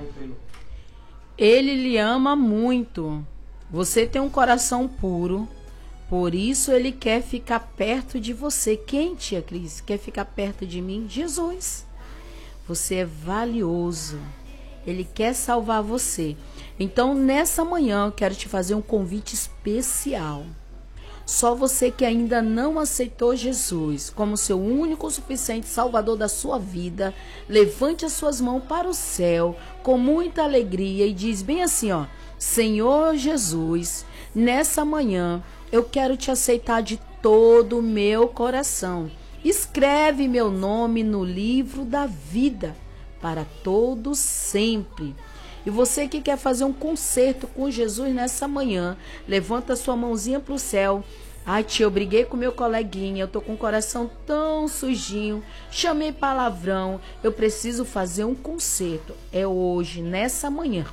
Ele lhe ama muito. Você tem um coração puro, por isso ele quer ficar perto de você. Quem, tia Cris, quer ficar perto de mim? Jesus. Você é valioso. Ele quer salvar você. Então, nessa manhã, eu quero te fazer um convite especial. Só você que ainda não aceitou Jesus como seu único, suficiente Salvador da sua vida, levante as suas mãos para o céu com muita alegria e diz bem assim, ó: Senhor Jesus, nessa manhã eu quero te aceitar de todo o meu coração. Escreve meu nome no livro da vida para todo sempre. E você que quer fazer um concerto com Jesus nessa manhã, levanta sua mãozinha para o céu. Ai, tia, eu briguei com meu coleguinha, eu tô com o coração tão sujinho, chamei palavrão, eu preciso fazer um concerto. É hoje, nessa manhã.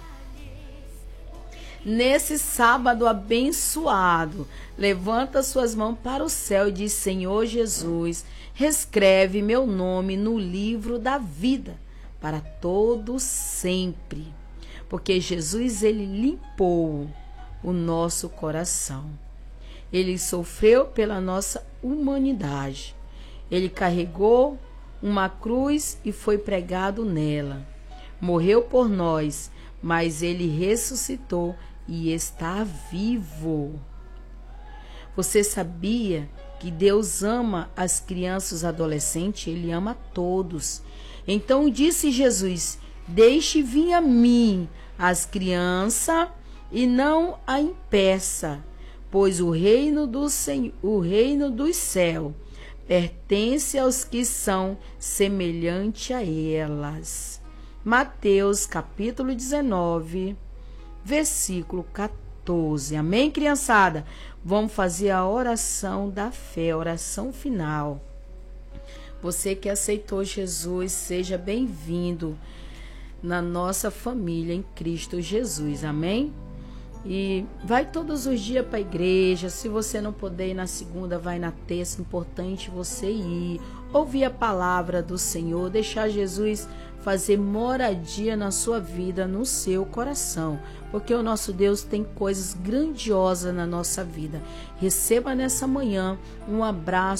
Nesse sábado abençoado, levanta suas mãos para o céu e diz: Senhor Jesus, reescreve meu nome no livro da vida para todo sempre. Porque Jesus, ele limpou o nosso coração. Ele sofreu pela nossa humanidade. Ele carregou uma cruz e foi pregado nela. Morreu por nós, mas ele ressuscitou e está vivo. Você sabia que Deus ama as crianças e os adolescentes? Ele ama todos. Então disse Jesus: deixe vir a mim as crianças e não a impeça, pois o reino dos céus pertence aos que são semelhantes a elas. Mateus capítulo 19, versículo 14. Amém, criançada? Vamos fazer a oração da fé, a oração final. Você que aceitou Jesus, seja bem-vindo na nossa família em Cristo Jesus, amém? E vai todos os dias para a igreja. Se você não puder ir na segunda, vai na terça. Importante você ir, ouvir a palavra do Senhor, deixar Jesus fazer moradia na sua vida, no seu coração, porque o nosso Deus tem coisas grandiosas na nossa vida. Receba nessa manhã um abraço